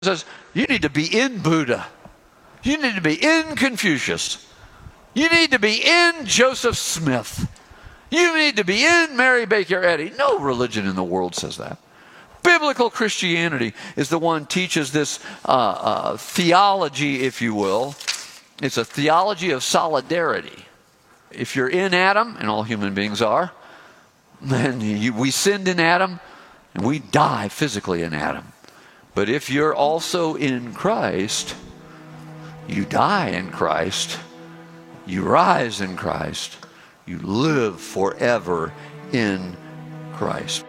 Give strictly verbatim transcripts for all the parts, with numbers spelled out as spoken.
says, you need to be in Buddha. You need to be in Confucius. You need to be in Joseph Smith. You need to be in Mary Baker Eddy. No religion in the world says that. Biblical Christianity is the one teaches this uh, uh, theology, if you will. It's a theology of solidarity. If you're in Adam, and all human beings are, then you, we sinned in Adam, and we die physically in Adam. But if you're also in Christ, you die in Christ, you rise in Christ, you live forever in Christ.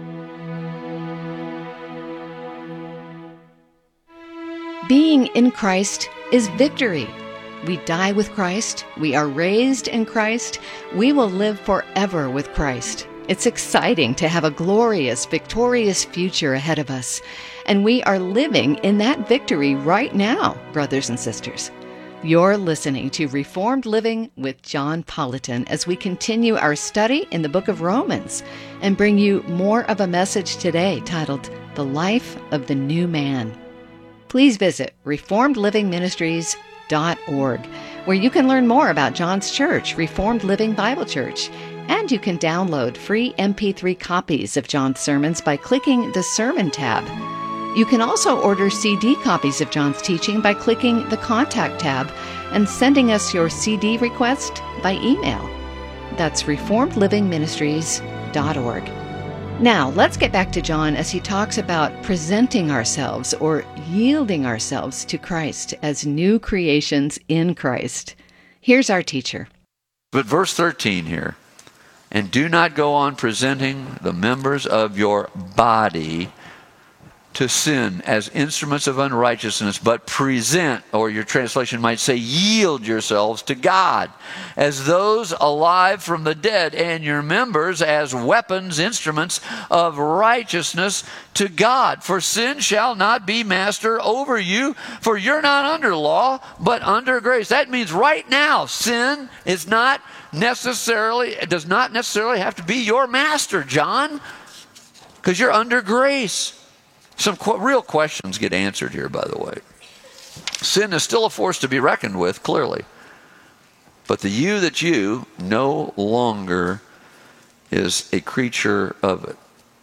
Being in Christ is victory. We die with Christ. We are raised in Christ. We will live forever with Christ. It's exciting to have a glorious, victorious future ahead of us. And we are living in that victory right now, brothers and sisters. You're listening to Reformed Living with John Politan as we continue our study in the book of Romans and bring you more of a message today titled, The Life of the New Man. Please visit reformed living ministries dot org, where you can learn more about John's church, Reformed Living Bible Church, and you can download free M P three copies of John's sermons by clicking the Sermon tab. You can also order C D copies of John's teaching by clicking the Contact tab and sending us your C D request by email. That's reformed living ministries dot org. Now, let's get back to John as he talks about presenting ourselves or yielding ourselves to Christ as new creations in Christ. Here's our teacher. But verse thirteen here, and do not go on presenting the members of your body to sin as instruments of unrighteousness, but present, or your translation might say, yield yourselves to God as those alive from the dead, and your members as weapons, instruments of righteousness to God. For sin shall not be master over you, for you're not under law, but under grace. That means right now, sin is not necessarily, it does not necessarily have to be your master, John, because you're under grace. Some qu- real questions get answered here, by the way. Sin is still a force to be reckoned with, clearly. But the you that you no longer is a creature of it.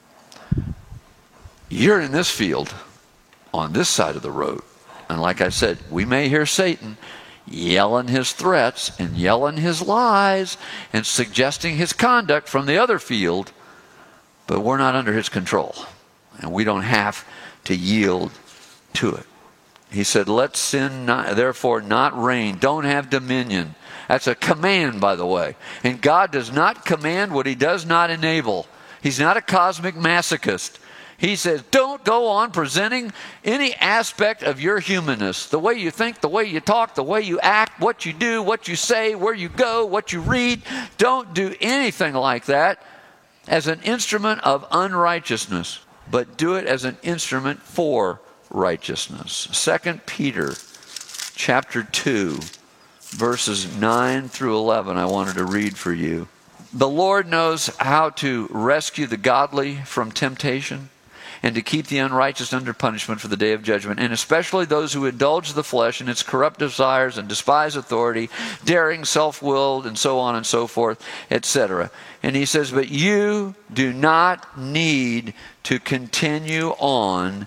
You're in this field, on this side of the road. And like I said, we may hear Satan yelling his threats and yelling his lies and suggesting his conduct from the other field, but we're not under his control. And we don't have to yield to it. He said, let sin not, therefore not reign. Don't have dominion. That's a command, by the way. And God does not command what he does not enable. He's not a cosmic masochist. He says, don't go on presenting any aspect of your humanness. The way you think, the way you talk, the way you act, what you do, what you say, where you go, what you read. Don't do anything like that as an instrument of unrighteousness, but do it as an instrument for righteousness. Second Peter chapter two, verses nine through eleven, I wanted to read for you. The Lord knows how to rescue the godly from temptation and to keep the unrighteous under punishment for the day of judgment, and especially those who indulge the flesh in its corrupt desires and despise authority, daring, self-willed, and so on and so forth, et cetera. And he says, but you do not need to continue on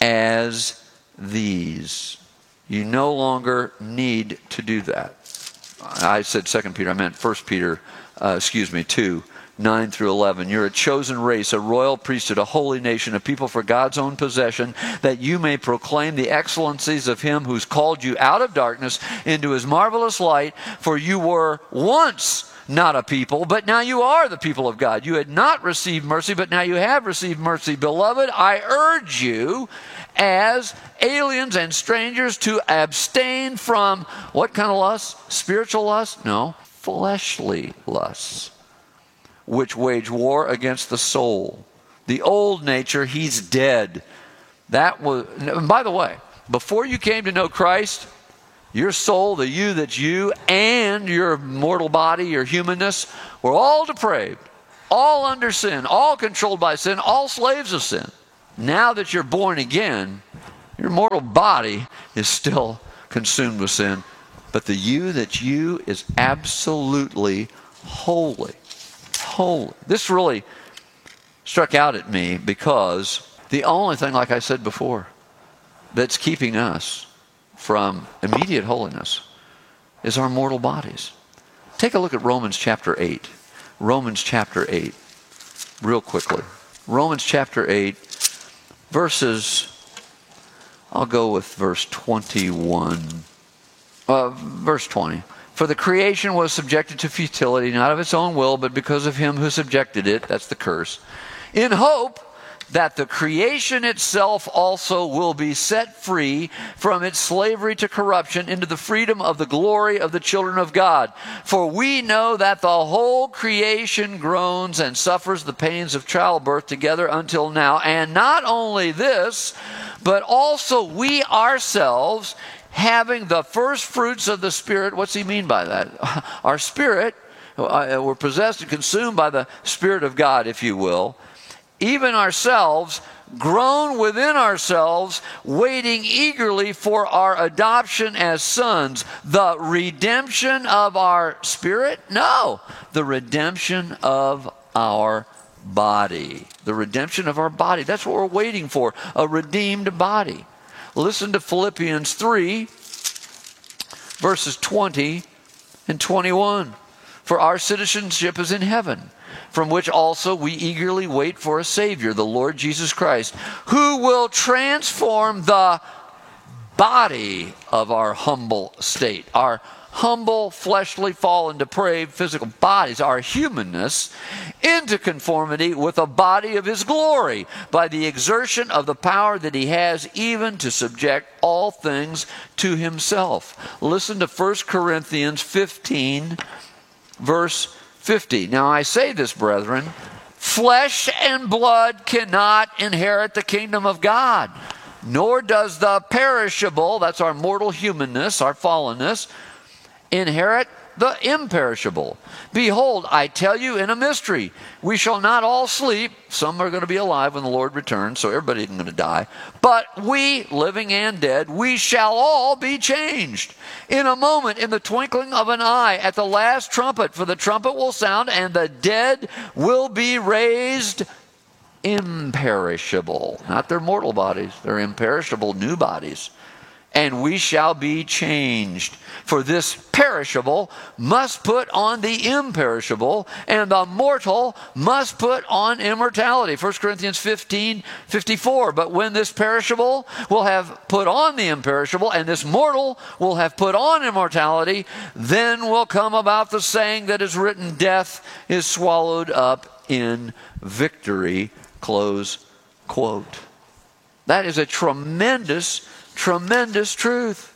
as these. You no longer need to do that. I said Second Peter, I meant First Peter, uh, excuse me, two. nine through eleven. You're a chosen race, a royal priesthood, a holy nation, a people for God's own possession, that you may proclaim the excellencies of him who's called you out of darkness into his marvelous light. For you were once not a people, but now you are the people of God. You had not received mercy, but now you have received mercy. Beloved, I urge you as aliens and strangers to abstain from what kind of lust? Spiritual lust? No, fleshly lusts, which wage war against the soul. The old nature, he's dead. That was, and by the way, before you came to know Christ, your soul, the you that's you, and your mortal body, your humanness, were all depraved, all under sin, all controlled by sin, all slaves of sin. Now that you're born again, Your mortal body is still consumed with sin, but the you that's you is absolutely holy. Holy. This really struck out at me because the only thing, like I said before, that's keeping us from immediate holiness is our mortal bodies. Take a look at Romans chapter eight. Romans chapter eight, real quickly. Romans chapter eight, verses, I'll go with verse twenty-one. Uh, verse twenty. For the creation was subjected to futility, not of its own will, but because of him who subjected it, that's the curse, in hope that the creation itself also will be set free from its slavery to corruption into the freedom of the glory of the children of God. For we know that the whole creation groans and suffers the pains of childbirth together until now. And not only this, but also we ourselves, having the first fruits of the Spirit. What's he mean by that? Our spirit, uh, we're possessed and consumed by the Spirit of God, if you will. Even ourselves, groan within ourselves, waiting eagerly for our adoption as sons. The redemption of our spirit? No, the redemption of our body. The redemption of our body. That's what we're waiting for, a redeemed body. Listen to Philippians three, verses twenty and twenty-one. For our citizenship is in heaven, from which also we eagerly wait for a Savior, the Lord Jesus Christ, who will transform the body of our humble state, our humble, fleshly, fallen, depraved, physical bodies, our humanness, into conformity with the body of his glory, by the exertion of the power that he has even to subject all things to himself. Listen to First Corinthians fifteen, verse fifty. Now I say this, brethren, flesh and blood cannot inherit the kingdom of God, nor does the perishable, that's our mortal humanness, our fallenness, inherit the imperishable. Behold, I tell you in a mystery, we shall not all sleep. Some are going to be alive when the Lord returns, so everybody isn't going to die. But we, living and dead, we shall all be changed. In a moment, in the twinkling of an eye, at the last trumpet, for the trumpet will sound, and the dead will be raised imperishable. Not their mortal bodies, their imperishable new bodies. And we shall be changed. For this perishable must put on the imperishable, and the mortal must put on immortality. First Corinthians fifteen, fifty-four. But when this perishable will have put on the imperishable, and this mortal will have put on immortality, then will come about the saying that is written, death is swallowed up in victory. Close quote. That is a tremendous Tremendous truth.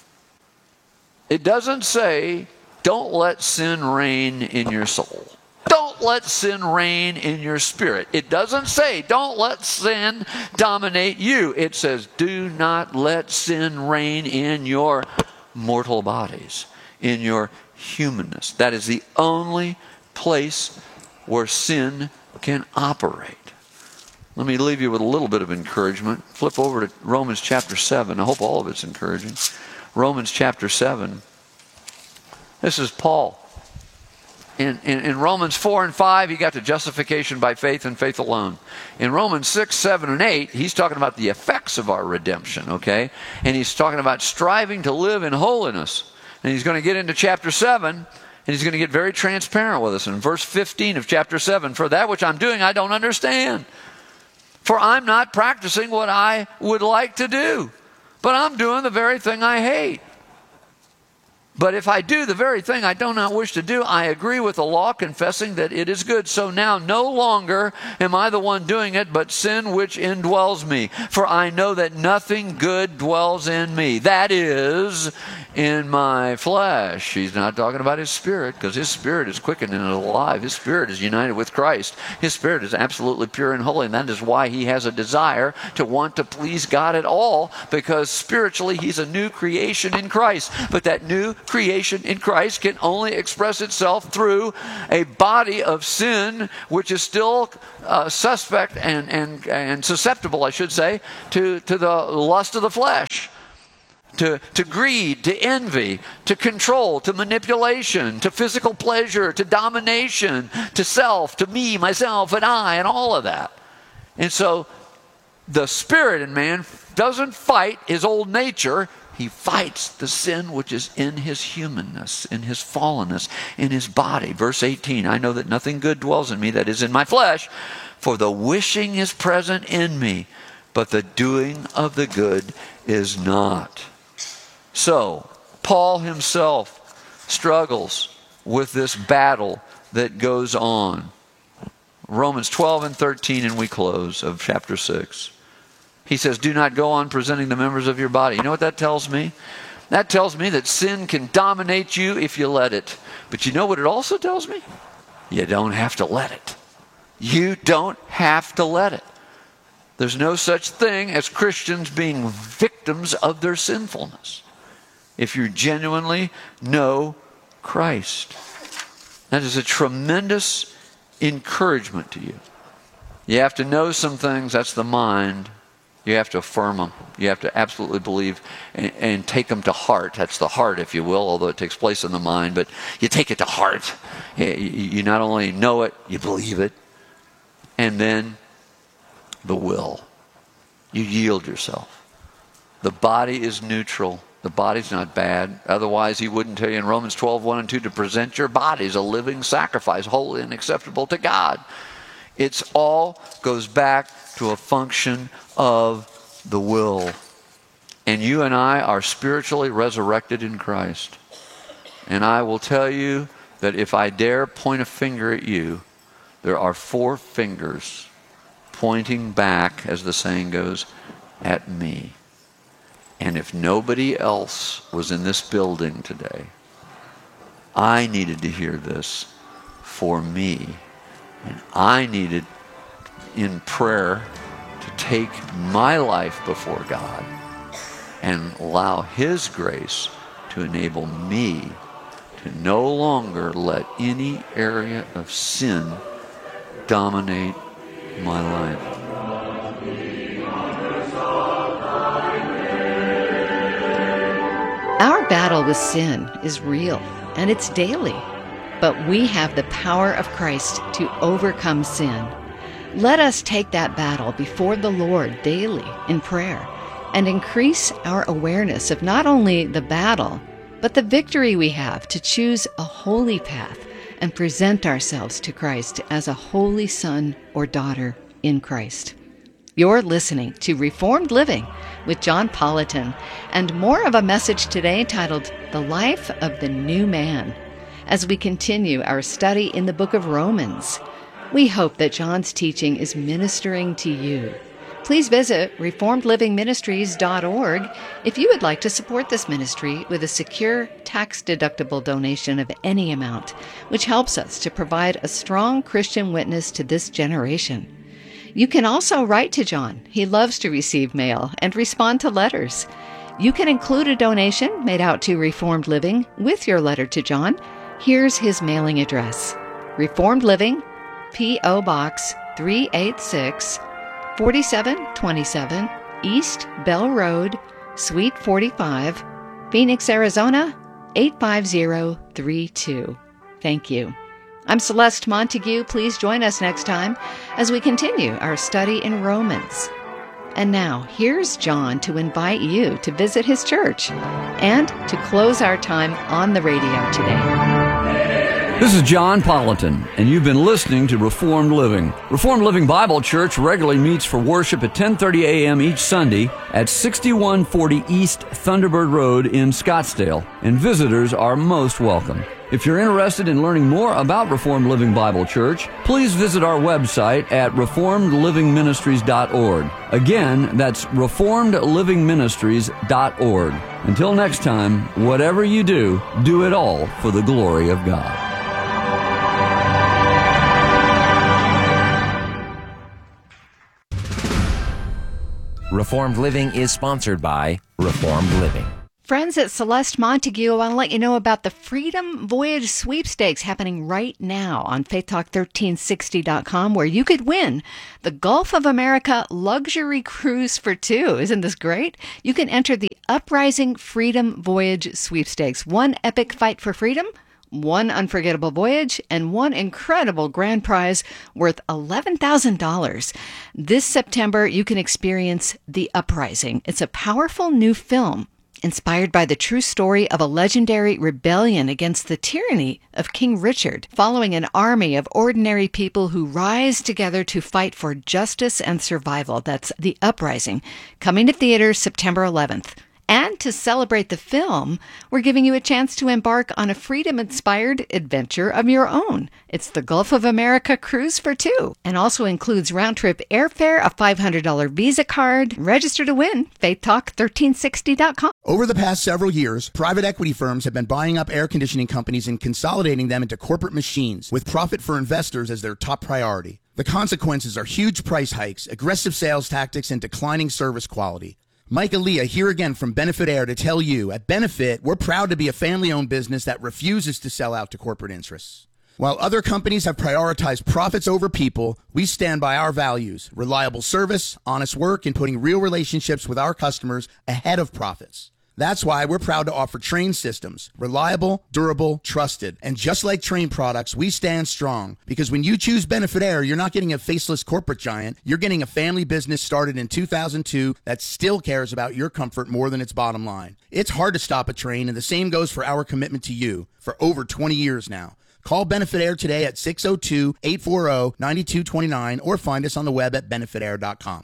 It doesn't say, don't let sin reign in your soul. Don't let sin reign in your spirit. It doesn't say, don't let sin dominate you. It says, do not let sin reign in your mortal bodies, in your humanness. That is the only place where sin can operate. Let me leave you with a little bit of encouragement. Flip over to Romans chapter seven. I hope all of it's encouraging. Romans chapter seven. This is Paul. In, in, in Romans four and five, he got to justification by faith and faith alone. In Romans six, seven, and eight, he's talking about the effects of our redemption, okay? And he's talking about striving to live in holiness. And he's going to get into chapter seven, and he's going to get very transparent with us. In verse fifteen of chapter seven, for that which I'm doing, I don't understand. For I'm not practicing what I would like to do, but I'm doing the very thing I hate. But if I do the very thing I do not wish to do, I agree with the law, confessing that it is good. So now no longer am I the one doing it, but sin which indwells me. For I know that nothing good dwells in me. That is, in my flesh. He's not talking about his spirit, because his spirit is quickened and alive. His spirit is united with Christ. His spirit is absolutely pure and holy, and that is why he has a desire to want to please God at all, because spiritually he's a new creation in Christ. But that new creation in Christ can only express itself through a body of sin, which is still uh, suspect and, and, and susceptible, I should say, to, to the lust of the flesh. To, to greed, to envy, to control, to manipulation, to physical pleasure, to domination, to self, to me, myself, and I, and all of that. And so the spirit in man doesn't fight his old nature. He fights the sin which is in his humanness, in his fallenness, in his body. Verse eighteen, I know that nothing good dwells in me, that is in my flesh, for the wishing is present in me, but the doing of the good is not. So, Paul himself struggles with this battle that goes on. Romans twelve and thirteen, and we close, of chapter six. He says, do not go on presenting the members of your body. You know what that tells me? That tells me that sin can dominate you if you let it. But you know what it also tells me? You don't have to let it. You don't have to let it. There's no such thing as Christians being victims of their sinfulness if you genuinely know Christ. That is a tremendous encouragement to you. You have to know some things, that's the mind. You have to affirm them. You have to absolutely believe and, and take them to heart. That's the heart, if you will, although it takes place in the mind, but you take it to heart. You, you not only know it, you believe it. And then the will. You yield yourself. The body is neutral. The body's not bad. Otherwise, he wouldn't tell you in Romans twelve, one and two to present your bodies a living sacrifice, holy and acceptable to God. It's all goes back to a function of the will. And you and I are spiritually resurrected in Christ. And I will tell you that if I dare point a finger at you, there are four fingers pointing back, as the saying goes, at me. And if nobody else was in this building today, I needed to hear this for me. And I needed, in prayer, to take my life before God and allow His grace to enable me to no longer let any area of sin dominate my life. Our battle with sin is real, and it's daily. But we have the power of Christ to overcome sin. Let us take that battle before the Lord daily in prayer and increase our awareness of not only the battle, but the victory we have to choose a holy path and present ourselves to Christ as a holy son or daughter in Christ. You're listening to Reformed Living with John Politan, and more of a message today titled The Life of the New Man, as we continue our study in the book of Romans. We hope that John's teaching is ministering to you. Please visit reformed living ministries dot org if you would like to support this ministry with a secure, tax-deductible donation of any amount, which helps us to provide a strong Christian witness to this generation. You can also write to John. He loves to receive mail and respond to letters. You can include a donation made out to Reformed Living with your letter to John. Here's his mailing address. Reformed Living, P O. Box three eighty-six, forty-seven twenty-seven, East Bell Road, Suite forty-five, Phoenix, Arizona, eight five zero three two. Thank you. I'm Celeste Montague. Please join us next time as we continue our study in Romans. And now, here's John to invite you to visit his church and to close our time on the radio today. This is John Politan, and you've been listening to Reformed Living. Reformed Living Bible Church regularly meets for worship at ten thirty a.m. each Sunday at sixty-one forty East Thunderbird Road in Scottsdale, and visitors are most welcome. If you're interested in learning more about Reformed Living Bible Church, please visit our website at reformed living ministries dot org. Again, that's reformed living ministries dot org. Until next time, whatever you do, do it all for the glory of God. Reformed Living is sponsored by Reformed Living. Friends at Celeste Montague, I want to let you know about the Freedom Voyage Sweepstakes happening right now on faith talk thirteen sixty dot com, where you could win the Gulf of America luxury cruise for two. Isn't this great? You can enter the Uprising Freedom Voyage Sweepstakes. One epic fight for freedom, one unforgettable voyage, and one incredible grand prize worth eleven thousand dollars. This September, you can experience The Uprising. It's a powerful new film inspired by the true story of a legendary rebellion against the tyranny of King Richard, following an army of ordinary people who rise together to fight for justice and survival. That's The Uprising, coming to theaters September eleventh. And to celebrate the film, we're giving you a chance to embark on a freedom-inspired adventure of your own. It's the Gulf of America cruise for two, and also includes round-trip airfare, a five hundred dollars Visa card. Register to win, faith talk thirteen sixty dot com. Over the past several years, private equity firms have been buying up air conditioning companies and consolidating them into corporate machines, with profit for investors as their top priority. The consequences are huge price hikes, aggressive sales tactics, and declining service quality. Mike Aaliyah here again from Benefit Air to tell you, at Benefit, we're proud to be a family-owned business that refuses to sell out to corporate interests. While other companies have prioritized profits over people, we stand by our values: reliable service, honest work, and putting real relationships with our customers ahead of profits. That's why we're proud to offer Trane systems. Reliable, durable, trusted. And just like Trane products, we stand strong. Because when you choose Benefit Air, you're not getting a faceless corporate giant. You're getting a family business started in two thousand two that still cares about your comfort more than its bottom line. It's hard to stop a Trane, and the same goes for our commitment to you for over twenty years now. Call Benefit Air today at six oh two, eight four zero, nine two two nine or find us on the web at benefit air dot com.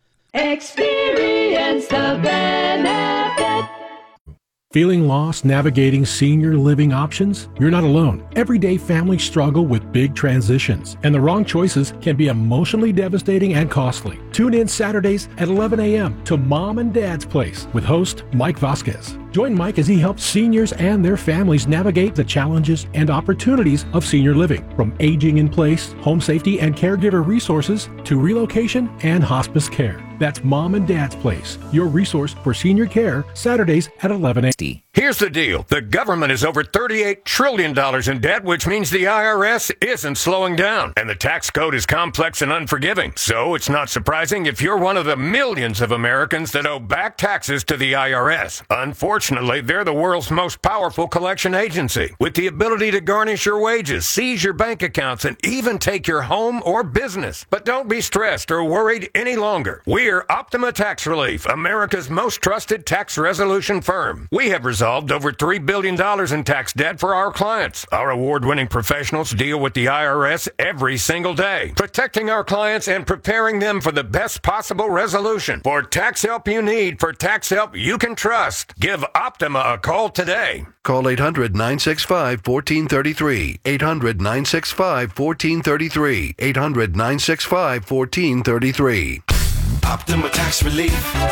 Experience the benefit. Feeling lost navigating senior living options? You're not alone. Everyday families struggle with big transitions, and the wrong choices can be emotionally devastating and costly. Tune in Saturdays at eleven a.m. to Mom and Dad's Place with host Mike Vasquez. Join Mike as he helps seniors and their families navigate the challenges and opportunities of senior living, from aging in place, home safety and caregiver resources, to relocation and hospice care. That's Mom and Dad's Place, your resource for senior care, Saturdays at eleven a.m. Here's the deal. The government is over thirty-eight trillion dollars in debt, which means the I R S isn't slowing down. And the tax code is complex and unforgiving. So it's not surprising if you're one of the millions of Americans that owe back taxes to the I R S. Unfortunately, they're the world's most powerful collection agency, with the ability to garnish your wages, seize your bank accounts, and even take your home or business. But don't be stressed or worried any longer. We're Optima Tax Relief, America's most trusted tax resolution firm. We have resolved over three billion dollars in tax debt for our clients. Our award-winning professionals deal with the I R S every single day, protecting our clients and preparing them for the best possible resolution. For tax help you need, for tax help you can trust, give Optima a call today. Call eight hundred, nine six five, one four three three. eight hundred, nine six five, one four three three. eight hundred, nine six five, one four three three. Optima Tax Relief.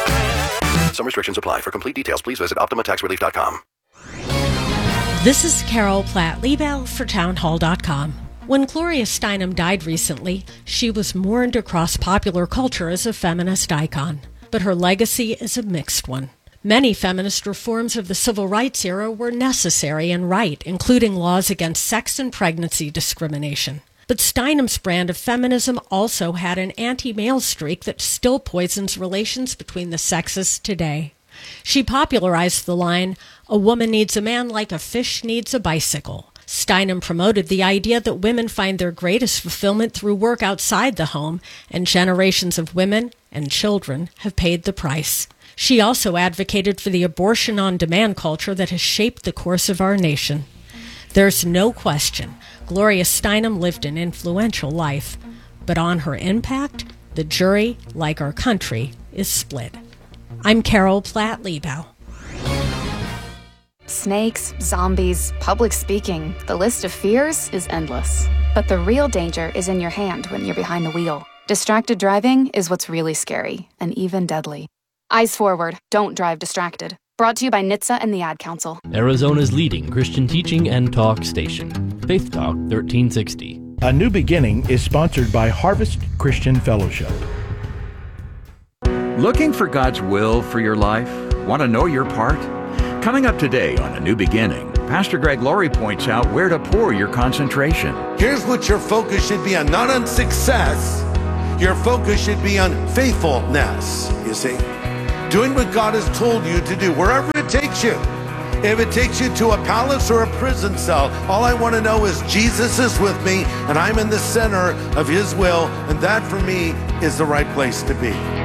Some restrictions apply. For complete details, please visit optima tax relief dot com. This is Carol Platt-Liebel for town hall dot com. When Gloria Steinem died recently, she was mourned across popular culture as a feminist icon. But her legacy is a mixed one. Many feminist reforms of the civil rights era were necessary and right, including laws against sex and pregnancy discrimination. But Steinem's brand of feminism also had an anti-male streak that still poisons relations between the sexes today. She popularized the line, "A woman needs a man like a fish needs a bicycle." Steinem promoted the idea that women find their greatest fulfillment through work outside the home, and generations of women and children have paid the price. She also advocated for the abortion-on-demand culture that has shaped the course of our nation. There's no question Gloria Steinem lived an influential life, but on her impact, the jury, like our country, is split. I'm Carol Platt-Liebel. Snakes, zombies, public speaking, the list of fears is endless. But the real danger is in your hand when you're behind the wheel. Distracted driving is what's really scary, and even deadly. Eyes forward, don't drive distracted. Brought to you by N H T S A and the Ad Council. Arizona's leading Christian teaching and talk station. Faith Talk thirteen sixty. A New Beginning is sponsored by Harvest Christian Fellowship. Looking for God's will for your life? Want to know your part? Coming up today on A New Beginning, Pastor Greg Laurie points out where to pour your concentration. Here's what your focus should be on, not on success. Your focus should be on faithfulness, you see. Doing what God has told you to do, wherever it takes you. If it takes you to a palace or a prison cell, all I want to know is Jesus is with me and I'm in the center of his will, and that for me is the right place to be.